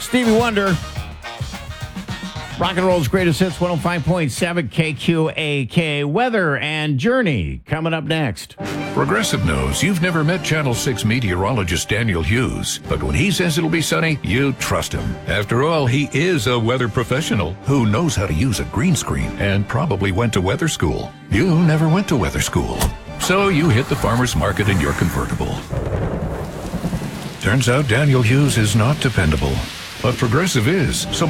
Stevie Wonder. Rock and roll's greatest hits, 105.7 KQAK. Weather and Journey coming up next. Progressive knows you've never met Channel 6 meteorologist Daniel Hughes, but when he says it'll be sunny, you trust him. After all, he is a weather professional who knows how to use a green screen and probably went to weather school. You never went to weather school, so you hit the farmer's market in your convertible. Turns out Daniel Hughes is not dependable, but Progressive is. So